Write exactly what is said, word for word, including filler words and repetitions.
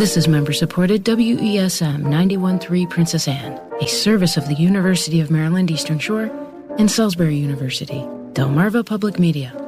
This is member-supported W E S M ninety-one point three Princess Anne, a service of the University of Maryland Eastern Shore and Salisbury University, Delmarva Public Media.